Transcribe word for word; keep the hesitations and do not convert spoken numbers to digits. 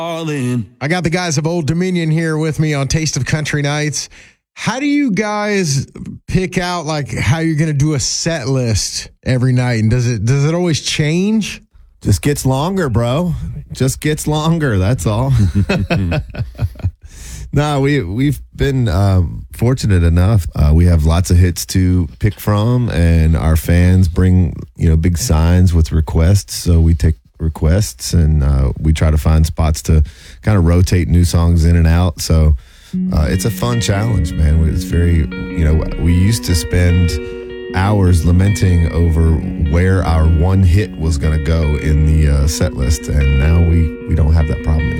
All in. I got the guys of Old Dominion here with me on Taste of Country Nights. How do you guys pick out like how you're going to do a set list every night? And does it does it always change? Just gets longer, bro. Just gets longer. That's all. No, we we've been um, fortunate enough. Uh, we have lots of hits to pick from, and our fans bring you know big signs with requests. So we take requests, and uh, we try to find spots to kind of rotate new songs in and out. So uh, it's a fun challenge, man. It's very you know we used to spend hours lamenting over where our one hit was going to go in the uh, set list, and now we we don't have that problem anymore.